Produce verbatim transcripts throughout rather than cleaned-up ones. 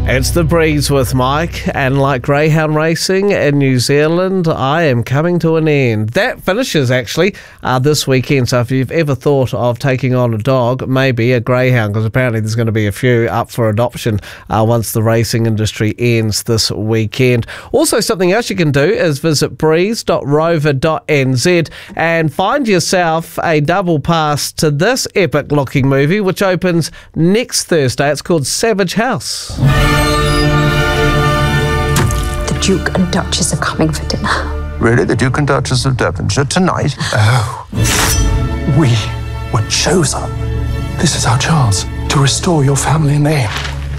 It's The Breeze with Mike, and like greyhound racing in New Zealand, I am coming to an end. That finishes actually uh, this weekend, so if you've ever thought of taking on a dog, maybe a greyhound, because apparently there's going to be a few up for adoption uh, once the racing industry ends this weekend. Also, something else you can do is visit breeze dot rover dot n z and find yourself a double pass to this epic looking movie, which opens next Thursday. It's called Savage House. The Duke and Duchess are coming for dinner. Really? The Duke and Duchess of Devonshire tonight? Oh. We were chosen. This is our chance to restore your family name.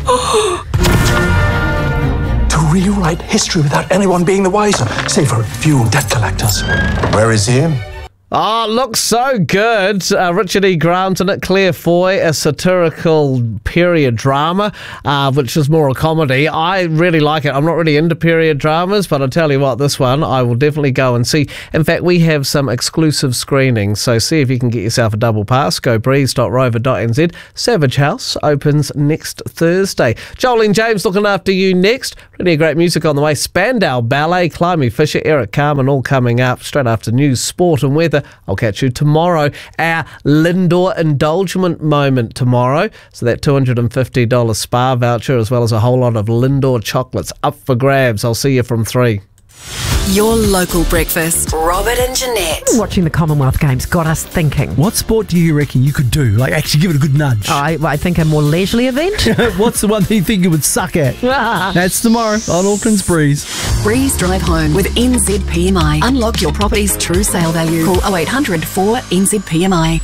To rewrite history without anyone being the wiser, save for a few debt collectors. Where is he? Oh, looks so good. Uh, Richard E. Grant in it, Claire Foy, a satirical period drama, uh, which is more a comedy. I really like it. I'm not really into period dramas, but I'll tell you what, this one I will definitely go and see. In fact, we have some exclusive screenings, so see if you can get yourself a double pass. Go breeze dot rover dot n z. Savage House opens next Thursday. Jolene James looking after you next. Really great music on the way. Spandau Ballet, Climby Fisher, Eric Carmen, all coming up straight after news, sport and weather. I'll catch you tomorrow. Our Lindor indulgement moment tomorrow. So that two hundred fifty dollars spa voucher, as well as a whole lot of Lindor chocolates up for grabs. I'll see you from three. Your local breakfast. Robert and Jeanette. Watching the Commonwealth Games got us thinking. What sport do you reckon you could do? Like, actually give it a good nudge. I, I think a more leisurely event. What's the one that you think you would suck at? That's tomorrow on Auckland's Breeze. Breeze Drive Home with N Z P M I. Unlock your property's true sale value. Call oh eight hundred four N Z P M I.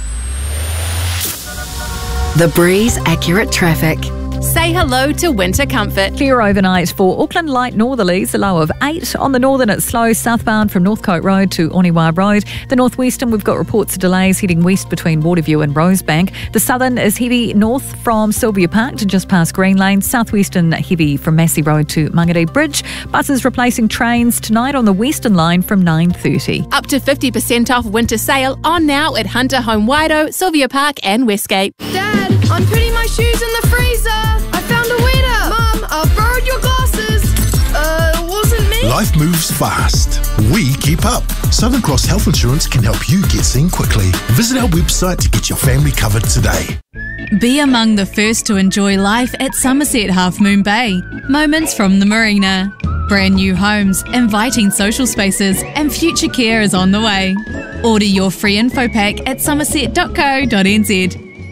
The Breeze Accurate Traffic. Say hello to winter comfort. Clear overnight for Auckland light northerlies, a low of eight. On the northern, it's slow southbound from Northcote Road to Oniwa Road. The northwestern, we've got reports of delays heading west between Waterview and Rosebank. The southern is heavy north from Sylvia Park to just past Green Lane. Southwestern heavy from Massey Road to Mangere Bridge. Buses replacing trains tonight on the western line from nine thirty. Up to fifty percent off winter sale on now at Hunter Home Waido, Sylvia Park and Westgate. Dad, I'm putting my shoes in the freezer. I found a winner. Mum, I borrowed your glasses. Uh, it wasn't me. Life moves fast. We keep up. Southern Cross Health Insurance can help you get seen quickly. Visit our website to get your family covered today. Be among the first to enjoy life at Somerset Half Moon Bay. Moments from the marina. Brand new homes, inviting social spaces, and future care is on the way. Order your free info pack at somerset dot co dot n z.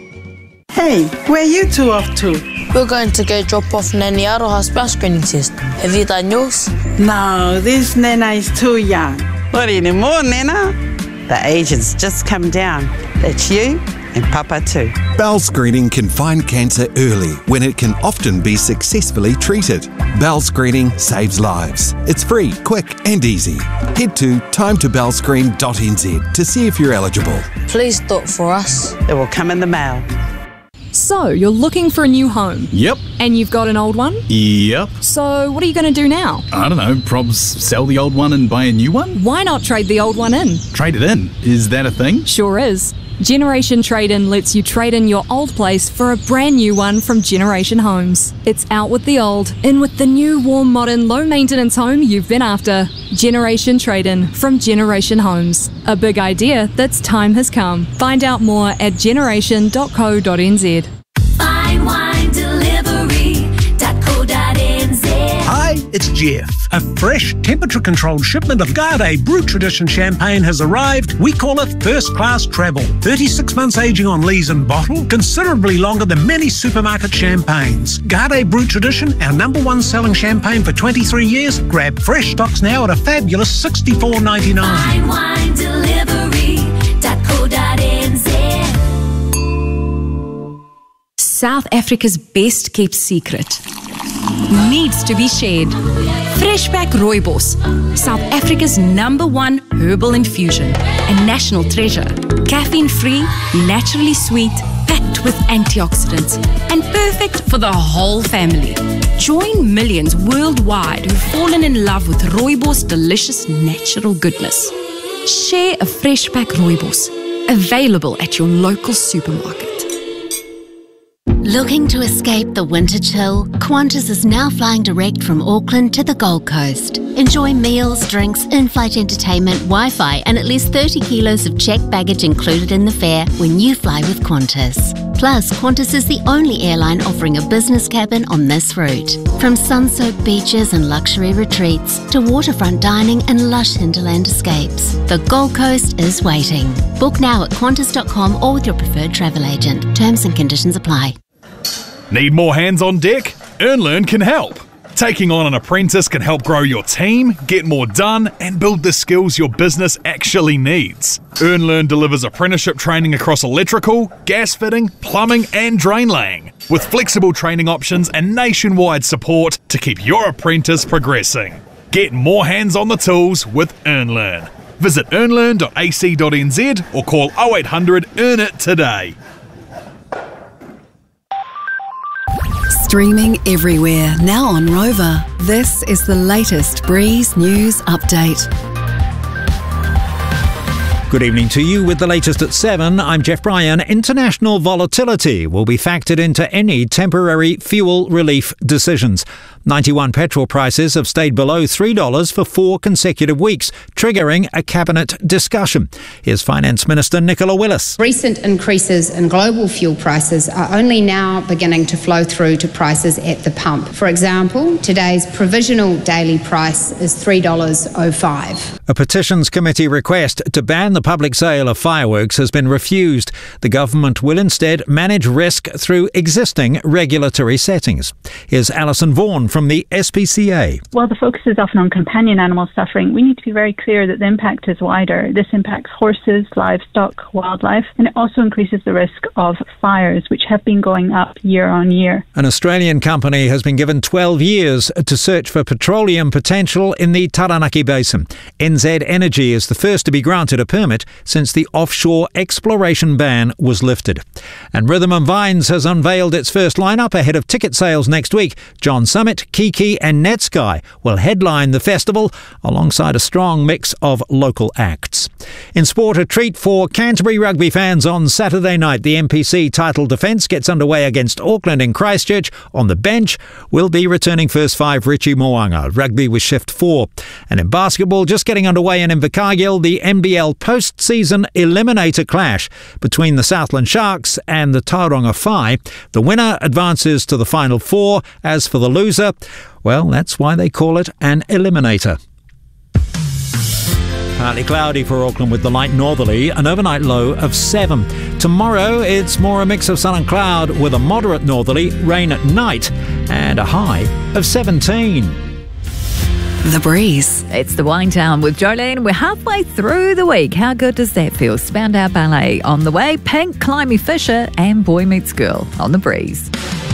Hey, where are you two off to? We're going to go drop off Nanny Aroha's bell screening test. Have you done yours? No, this Nana is too young. What anymore, Nana? The agent's just come down. That's you and Papa too. Bowel screening can find cancer early when it can often be successfully treated. Bowel screening saves lives. It's free, quick and easy. Head to time to bowel screen dot n z to see if you're eligible. Please do it for us. It will come in the mail. So, you're looking for a new home? Yep. And you've got an old one? Yep. So, what are you going to do now? I don't know, probs sell the old one and buy a new one? Why not trade the old one in? Trade it in? Is that a thing? Sure is. Generation Trade-In lets you trade in your old place for a brand new one from Generation Homes. It's out with the old, in with the new, warm, modern, low-maintenance home you've been after. Generation Trade-In from Generation Homes. A big idea that's time has come. Find out more at generation dot co dot n z. Fine wine delivery dot co dot n z. Hi, it's Jeff. A fresh, temperature-controlled shipment of Garde Brut Tradition champagne has arrived. We call it first-class travel. thirty-six months aging on lees and bottle, considerably longer than many supermarket champagnes. Garde Brut Tradition, our number one selling champagne for twenty-three years. Grab fresh stocks now at a fabulous sixty-four ninety-nine. Fine wine delivery dot co dot n z. South Africa's best kept secret needs to be shared. Freshpak Rooibos, South Africa's number one herbal infusion, a national treasure. Caffeine-free, naturally sweet, packed with antioxidants, and perfect for the whole family. Join millions worldwide who've fallen in love with Rooibos' delicious natural goodness. Share a Freshpak Rooibos, available at your local supermarket. Looking to escape the winter chill? Qantas is now flying direct from Auckland to the Gold Coast. Enjoy meals, drinks, in-flight entertainment, Wi-Fi and at least thirty kilos of checked baggage included in the fare when you fly with Qantas. Plus, Qantas is the only airline offering a business cabin on this route. From sun-soaked beaches and luxury retreats to waterfront dining and lush hinterland escapes, the Gold Coast is waiting. Book now at qantas dot com or with your preferred travel agent. Terms and conditions apply. Need more hands on deck? EarnLearn can help. Taking on an apprentice can help grow your team, get more done, and build the skills your business actually needs. EarnLearn delivers apprenticeship training across electrical, gas fitting, plumbing, and drain laying, with flexible training options and nationwide support to keep your apprentice progressing. Get more hands on the tools with EarnLearn. Visit earn learn dot a c dot n z or call oh eight hundred earn it today. Streaming everywhere, now on Rover. This is the latest Breeze News Update. Good evening to you with the latest at seven. I'm Jeff Bryan. International volatility will be factored into any temporary fuel relief decisions. ninety-one petrol prices have stayed below three dollars for four consecutive weeks, triggering a cabinet discussion. Here's Finance Minister Nicola Willis. Recent increases in global fuel prices are only now beginning to flow through to prices at the pump. For example, today's provisional daily price is three dollars oh five. A petitions committee request to ban the public sale of fireworks has been refused. The government will instead manage risk through existing regulatory settings. Here's Alison Vaughan from the S P C A. While the focus is often on companion animal suffering, we need to be very clear that the impact is wider. This impacts horses, livestock, wildlife, and it also increases the risk of fires, which have been going up year on year. An Australian company has been given twelve years to search for petroleum potential in the Taranaki Basin. N Z Energy is the first to be granted a permit since the offshore exploration ban was lifted. And Rhythm and Vines has unveiled its first lineup ahead of ticket sales next week. John Summit, Kiki and Netsky will headline the festival alongside a strong mix of local acts. In sport, a treat for Canterbury rugby fans on Saturday night. The M P C title defence gets underway against Auckland in Christchurch. On the bench will be returning first five Richie Moanga. Rugby with shift four. And in basketball, just getting underway in Invercargill, the N B L post-season eliminator clash between the Southland Sharks and the Tauranga Whai. The winner advances to the Final Four. As for the loser, well, that's why they call it an eliminator. Partly cloudy for Auckland with the light northerly, an overnight low of seven. Tomorrow it's more a mix of sun and cloud with a moderate northerly, rain at night and a high of seventeen. The Breeze. It's the Wine Town with Jolene. We're halfway through the week. How good does that feel? Spandau Ballet on the way. Pink, Climby Fisher and Boy Meets Girl on The Breeze.